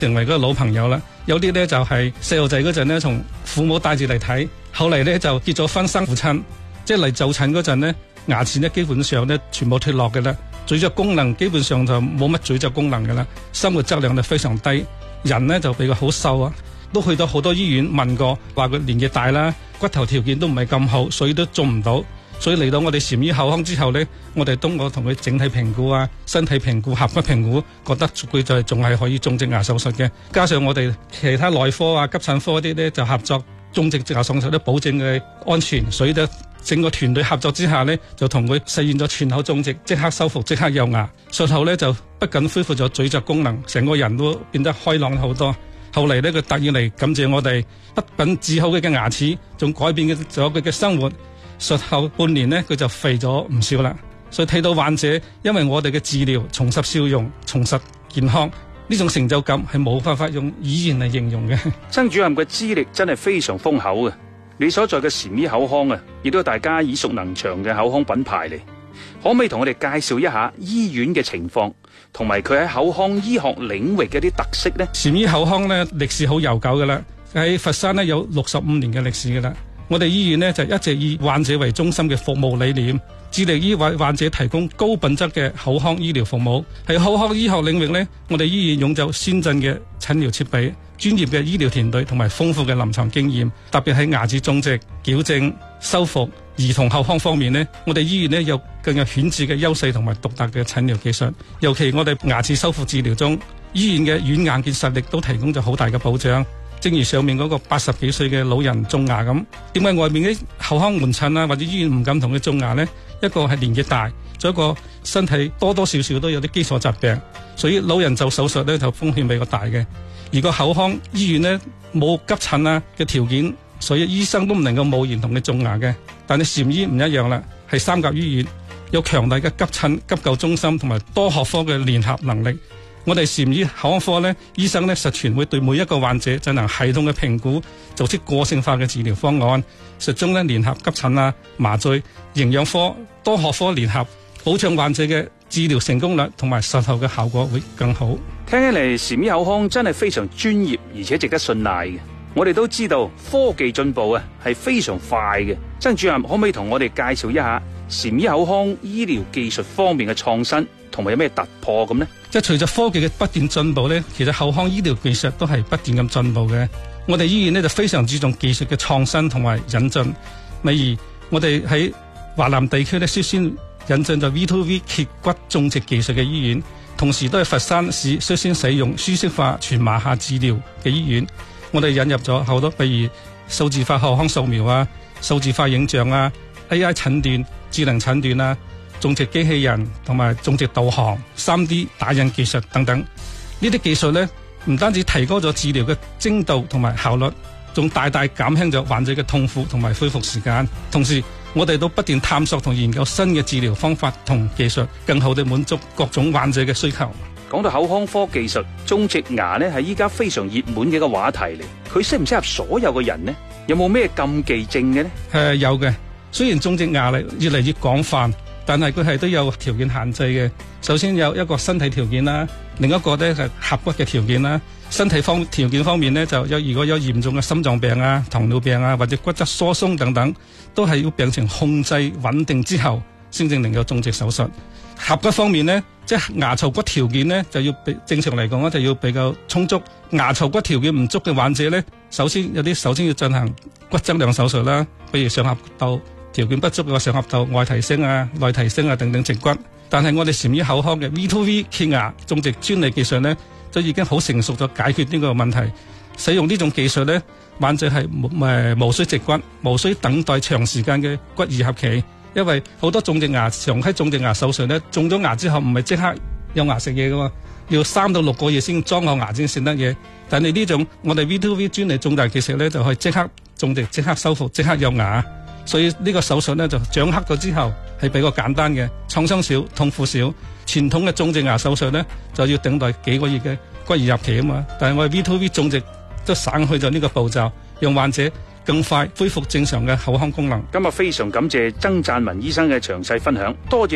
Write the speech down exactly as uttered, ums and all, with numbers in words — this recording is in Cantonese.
成為嗰個老朋友啦。有啲咧就係細路仔嗰陣咧，從父母帶住嚟睇，後嚟咧就結咗婚生父親，即係嚟就診嗰陣咧，牙齒咧基本上咧全部脫落嘅啦，咀嚼功能基本上就冇乜咀嚼功能嘅啦，生活質量就非常低，人咧就比較好瘦啊，都去到好多醫院問過，話佢年紀大啦，骨頭條件都唔係咁好，所以都做唔到。所以嚟到我哋禪醫口腔之後呢，我哋通過同佢整體評估啊、身體評估、合骨評估，覺得佢就係仲係可以種植牙手術嘅。加上我哋其他內科啊、急診科啲呢，就合作種植牙手術都保證嘅安全，所以呢整個團隊合作之下呢，就同佢實現咗全口種植，即刻修復，即刻有牙。術後呢，就不僅恢復咗咀嚼功能，成個人都變得開朗好多。後嚟呢，佢特意嚟感謝我哋，不僅治好佢嘅牙齒，仲改變咗佢嘅生活。術後半年呢，佢就肥咗唔少啦。所以睇到患者因為我哋嘅治療重拾笑容、重拾健康，呢種成就感係冇辦法用語言嚟形容嘅。 曾主任嘅資歷真係非常豐厚嘅，你所在嘅禪醫口腔啊，亦都係大家耳熟能詳嘅口腔品牌嚟。可唔可以同我哋介紹一下醫院嘅情況，同埋佢喺口腔醫學領域嘅啲特色呢？ 禪醫口腔呢，歷史好悠久噶啦，喺佛山呢有六十五年嘅歷史噶啦。我哋醫院呢，就一直以患者為中心嘅服務理念，致力於為患者提供高品質嘅口腔醫療服務。喺口腔醫學領域呢，我哋醫院擁有先進嘅診療設備、專業嘅醫療團隊同埋豐富嘅臨床經驗。特別喺牙齒種植、矯正、修復、兒童口腔方面呢，我哋醫院呢有更有顯著嘅優勢同埋獨特嘅診療技術。尤其我哋牙齒修復治療中，醫院嘅軟硬件實力都提供咗好大嘅保障。正如上面嗰個八十幾歲嘅老人種牙咁，點解外面啲口腔門診啊或者醫院唔敢同佢種牙呢？一個係年紀大，再一個身體多多少少都有啲基礎疾病，所以老人做手術呢就風險比較大嘅。而個口腔醫院呢冇急診啊嘅條件，所以醫生都唔能夠貿然同佢種牙嘅。但係禪醫唔一樣啦，係三甲醫院，有強大嘅急診急救中心同埋多學科嘅聯合能力。我哋禪醫口腔科呢，醫生呢實全會對每一個患者進行系統嘅評估，做出個性化嘅治療方案。實中呢聯合急診啊、麻醉、營養科多學科聯合，保障患者嘅治療成功率同埋術後嘅效果會更好。 聽起嚟禪醫口腔真係非常專業，而且值得信賴嘅。我哋都知道科技進步啊係非常快嘅。曾主任可唔可以同我哋介紹一下禪醫口腔醫療技術方面嘅創新，同埋有咩突破咁呢？ 即係隨着科技嘅不斷進步呢，其實口腔醫療技術都係不斷咁進步嘅。我哋醫院呢就非常注重技術嘅創新同埋引進。例如我哋喺華南地區呢率先引進咗 V to V 揭骨種植技術嘅醫院，同時都係佛山市率先使用舒適化全麻下治療嘅醫院。我哋引入咗好多，譬如數字化口腔掃描啊、數字化影像啊、A I 診斷、智能診斷啊、種植機器人同埋種植導航、三 D 打印技術等等。呢啲技術呢，唔單止提高咗治療嘅精度同埋效率，仲大大減輕咗患者嘅痛苦同埋恢復時間。同時，我哋都不斷探索同研究新嘅治療方法同技術，更好地滿足各種患者嘅需求。 講到口腔科技術，種植牙呢係依家非常熱門嘅一個話題嚟。佢適唔適合所有嘅人呢？有冇咩禁忌症嘅呢？誒， 有嘅。雖然種植牙嚟越嚟越廣泛，但係佢係都有條件限制嘅。首先有一個身體條件啦，另一個咧係合骨嘅條件啦。身體方條件方面呢，就有如果有嚴重嘅心臟病啊、糖尿病啊或者骨質疏鬆等等，都係要病情控制穩定之後先至能夠種植手術。合骨方面呢，即係牙槽骨條件呢，就要比正常嚟講咧就要比較充足。牙槽骨條件唔足嘅患者呢，首先有啲首先要進行骨質量手術啦，比如上頜道條件不足嘅話，上頜道外提升啊、內提升啊等等植骨。但係我哋禪醫口腔嘅 V to V 揭牙種植專利技術呢，就已經好成熟咗解決呢個問題。使用呢種技術呢，患者係誒無需植骨，無需等待長時間嘅骨癒合期。因為好多種植牙常規種植牙手術咧，種咗牙之後唔係即刻有牙食嘢噶嘛，要三到六個月先裝好牙先食得嘢。但係呢種我哋 V to V 專利種植技術咧，就可以即刻種植、即刻修復、即刻有牙。所以呢個手術咧就掌握咗之後係比較簡單嘅，創傷少、痛苦少。傳統嘅種植牙手術咧就要等待幾個月嘅骨癒合期啊嘛。但係我哋 V to V 種植都省去咗呢個步驟，讓患者更快恢復正常嘅口腔功能。 今日非常感謝曾贊文醫生嘅詳細分享，多謝。